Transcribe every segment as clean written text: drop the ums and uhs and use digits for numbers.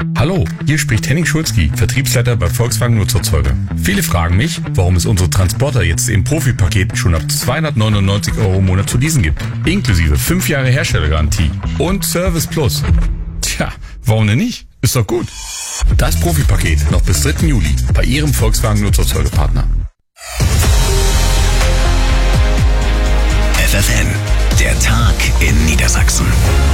Hallo, hier spricht Henning Schulzki, Vertriebsleiter bei Volkswagen Nutzerzeuge. Viele fragen mich, warum es unsere Transporter jetzt im Profi-Paket schon ab 299 € im Monat zu leasen gibt. Inklusive 5 Jahre Herstellergarantie und Service Plus. Tja, warum denn nicht? Ist doch gut. Das Profi-Paket noch bis 3. Juli bei Ihrem Volkswagen Nutzerzeugepartner. FFN, der Tag in Niedersachsen.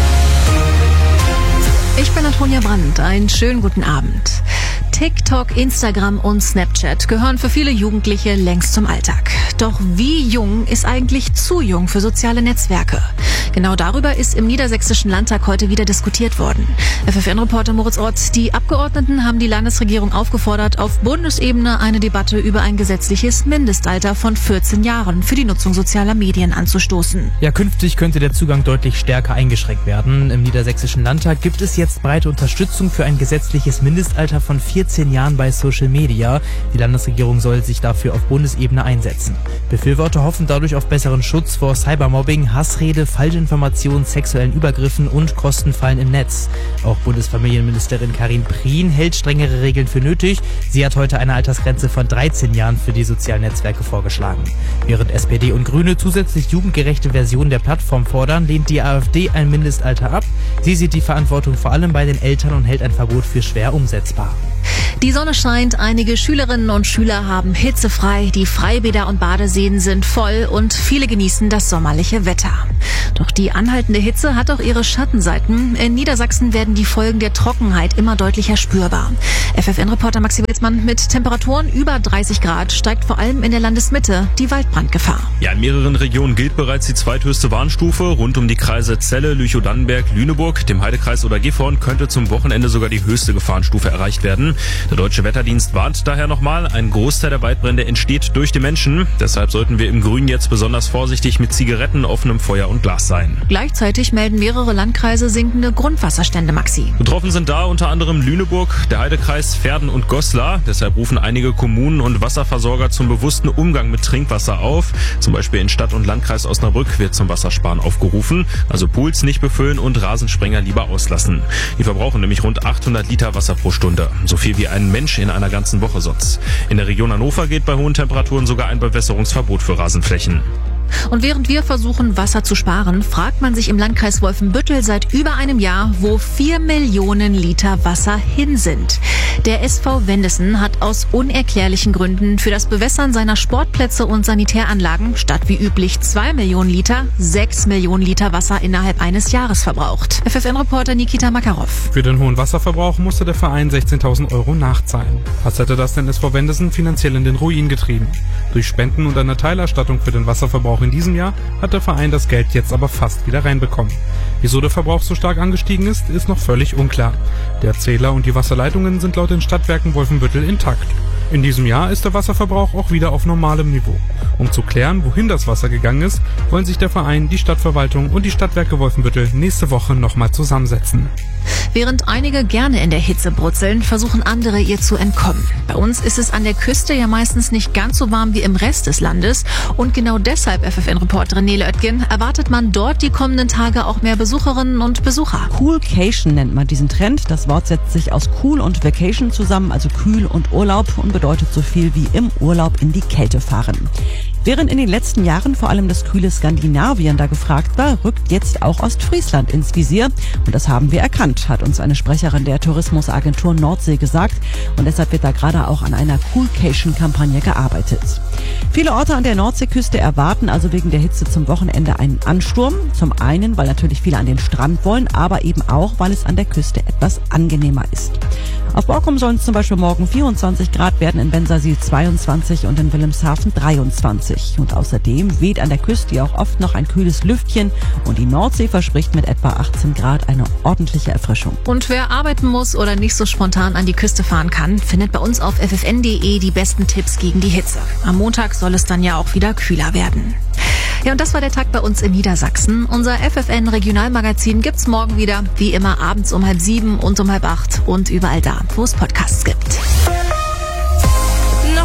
Ich bin Antonia Brandt. Einen schönen guten Abend. TikTok, Instagram und Snapchat gehören für viele Jugendliche längst zum Alltag. Doch wie jung ist eigentlich zu jung für soziale Netzwerke? Genau darüber ist im Niedersächsischen Landtag heute wieder diskutiert worden. FFN-Reporter Moritz Ott, die Abgeordneten haben die Landesregierung aufgefordert, auf Bundesebene eine Debatte über ein gesetzliches Mindestalter von 14 Jahren für die Nutzung sozialer Medien anzustoßen. Ja, künftig könnte der Zugang deutlich stärker eingeschränkt werden. Im Niedersächsischen Landtag gibt es jetzt breite Unterstützung für ein gesetzliches Mindestalter von 14 Jahren bei Social Media. Die Landesregierung soll sich dafür auf Bundesebene einsetzen. Befürworter hoffen dadurch auf besseren Schutz vor Cybermobbing, Hassrede, Falschinformationen, sexuellen Übergriffen und Kostenfallen im Netz. Auch Bundesfamilienministerin Karin Prien hält strengere Regeln für nötig. Sie hat heute eine Altersgrenze von 13 Jahren für die sozialen Netzwerke vorgeschlagen. Während SPD und Grüne zusätzlich jugendgerechte Versionen der Plattform fordern, lehnt die AfD ein Mindestalter ab. Sie sieht die Verantwortung vor allem bei den Eltern und hält ein Verbot für schwer umsetzbar. Die Sonne scheint, einige Schülerinnen und Schüler haben hitzefrei, die Freibäder und Badeseen sind voll und viele genießen das sommerliche Wetter. Doch die anhaltende Hitze hat auch ihre Schattenseiten. In Niedersachsen werden die Folgen der Trockenheit immer deutlicher spürbar. FFN-Reporter Maxi Wilsmann: mit Temperaturen über 30 Grad steigt vor allem in der Landesmitte die Waldbrandgefahr. Ja, in mehreren Regionen gilt bereits die zweithöchste Warnstufe. Rund um die Kreise Celle, Lüchow-Dannenberg, Lüneburg, dem Heidekreis oder Gifhorn könnte zum Wochenende sogar die höchste Gefahrenstufe erreicht werden. Der Deutsche Wetterdienst warnt daher nochmal, ein Großteil der Waldbrände entsteht durch die Menschen. Deshalb sollten wir im Grünen jetzt besonders vorsichtig mit Zigaretten, offenem Feuer und Glas sein. Gleichzeitig melden mehrere Landkreise sinkende Grundwasserstände, Maxi. Betroffen sind da unter anderem Lüneburg, der Heidekreis, Verden und Goslar. Deshalb rufen einige Kommunen und Wasserversorger zum bewussten Umgang mit Trinkwasser auf. Zum Beispiel in Stadt- und Landkreis Osnabrück wird zum Wassersparen aufgerufen. Also Pools nicht befüllen und Rasensprenger lieber auslassen. Die verbrauchen nämlich rund 800 Liter Wasser pro Stunde. So viel wie ein Mensch in einer ganzen Woche sonst. In der Region Hannover gilt bei hohen Temperaturen sogar ein Bewässerungsverbot für Rasenflächen. Und während wir versuchen, Wasser zu sparen, fragt man sich im Landkreis Wolfenbüttel seit über einem Jahr, wo 4 Millionen Liter Wasser hin sind. Der SV Wendesen hat aus unerklärlichen Gründen für das Bewässern seiner Sportplätze und Sanitäranlagen statt wie üblich 2 Millionen Liter 6 Millionen Liter Wasser innerhalb eines Jahres verbraucht. FFN-Reporter Nikita Makarov. Für den hohen Wasserverbrauch musste der Verein 16.000 € nachzahlen. Was hätte das den SV Wendesen finanziell in den Ruin getrieben? Durch Spenden und eine Teilerstattung für den Wasserverbrauch in diesem Jahr hat der Verein das Geld jetzt aber fast wieder reinbekommen. Wieso der Verbrauch so stark angestiegen ist noch völlig unklar. Der Zähler und die Wasserleitungen sind laut den Stadtwerken Wolfenbüttel intakt. In diesem Jahr ist der Wasserverbrauch auch wieder auf normalem Niveau. Um zu klären, wohin das Wasser gegangen ist, wollen sich der Verein, die Stadtverwaltung und die Stadtwerke Wolfenbüttel nächste Woche nochmal zusammensetzen. Während einige gerne in der Hitze brutzeln, versuchen andere ihr zu entkommen. Bei uns ist es an der Küste ja meistens nicht ganz so warm wie im Rest des Landes. Und genau deshalb, FFN-Reporterin Nele Oetgen, erwartet man dort die kommenden Tage auch mehr Besucherinnen und Besucher. Coolcation nennt man diesen Trend. Das Wort setzt sich aus Cool und Vacation zusammen, also kühl und Urlaub, und bedeutet so viel wie im Urlaub in die Kälte fahren. Während in den letzten Jahren vor allem das kühle Skandinavien da gefragt war, rückt jetzt auch Ostfriesland ins Visier. Und das haben wir erkannt, hat uns eine Sprecherin der Tourismusagentur Nordsee gesagt. Und deshalb wird da gerade auch an einer Coolcation-Kampagne gearbeitet. Viele Orte an der Nordseeküste erwarten also wegen der Hitze zum Wochenende einen Ansturm. Zum einen, weil natürlich viele an den Strand wollen, aber eben auch, weil es an der Küste etwas angenehmer ist. Auf Borkum sollen es zum Beispiel morgen 24 Grad werden, in Bensersiel 22 und in Wilhelmshaven 23. Und außerdem weht an der Küste ja auch oft noch ein kühles Lüftchen und die Nordsee verspricht mit etwa 18 Grad eine ordentliche Erfrischung. Und wer arbeiten muss oder nicht so spontan an die Küste fahren kann, findet bei uns auf ffn.de die besten Tipps gegen die Hitze. Am Montag soll es dann ja auch wieder kühler werden. Ja, und das war der Tag bei uns in Niedersachsen. Unser FFN-Regionalmagazin gibt's morgen wieder, wie immer abends um 6:30 und um 7:30 und überall da, wo es Podcasts gibt. Noch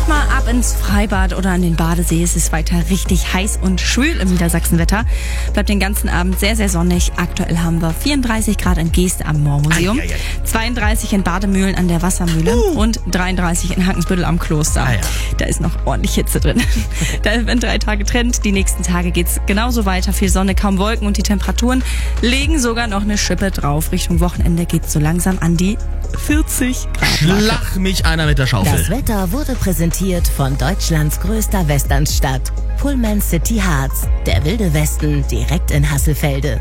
nochmal ab ins Freibad oder an den Badesee. Es ist weiter richtig heiß und schwül im Niedersachsenwetter. Bleibt den ganzen Abend sehr, sehr sonnig. Aktuell haben wir 34 Grad in Geest am Moormuseum, 32 in Bademühlen an der Wassermühle und 33 in Hackensbüttel am Kloster. Da ist noch ordentlich Hitze drin. Da werden 3 Tage Trend. Die nächsten Tage geht's genauso weiter. Viel Sonne, kaum Wolken und die Temperaturen legen sogar noch eine Schippe drauf. Richtung Wochenende geht's so langsam an die 40 Grad. Schlag mich einer mit der Schaufel. Das Wetter wurde präsentiert von Deutschlands größter Westernstadt, Pullman City Harz. Der wilde Westen direkt in Hasselfelde.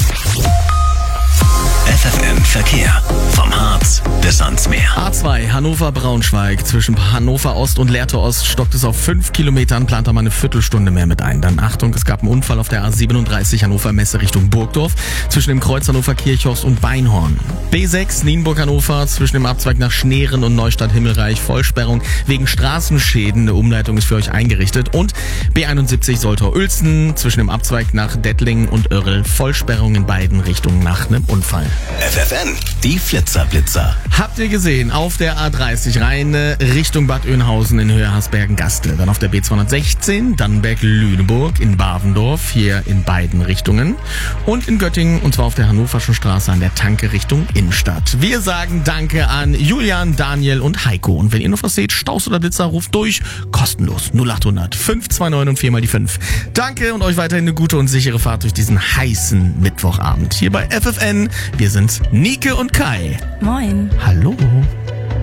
FFN Verkehr. Vom Harz bis ans Meer. A2 Hannover-Braunschweig. Zwischen Hannover Ost und Lehrte Ost stockt es auf 5 Kilometern, plant da mal eine Viertelstunde mehr mit ein. Dann Achtung, es gab einen Unfall auf der A37 Hannover-Messe Richtung Burgdorf zwischen dem Kreuz Hannover-Kirchhorst und Beinhorn. B6 Nienburg-Hannover zwischen dem Abzweig nach Schneeren und Neustadt-Himmelreich Vollsperrung wegen Straßenschäden. Eine Umleitung ist für euch eingerichtet. Und B71 Soltau-Uelzen zwischen dem Abzweig nach Dettlingen und Oerl Vollsperrung in beiden Richtungen nach einem Unfall. FFN, die Flitzer-Blitzer. Habt ihr gesehen, auf der A30 rein Richtung Bad Oeynhausen in Höhe Hasbergen-Gastel. Dann auf der B216 Dannenberg-Lüneburg in Bavendorf, hier in beiden Richtungen. Und in Göttingen, und zwar auf der Hannoverschen Straße an der Tanke Richtung Innenstadt. Wir sagen Danke an Julian, Daniel und Heiko. Und wenn ihr noch was seht, Staus oder Blitzer, ruft durch. Kostenlos 0800 529 und 4 mal die 5. Danke und euch weiterhin eine gute und sichere Fahrt durch diesen heißen Mittwochabend. Hier bei FFN. Wir sind Nike und Kai. Moin. Hallo.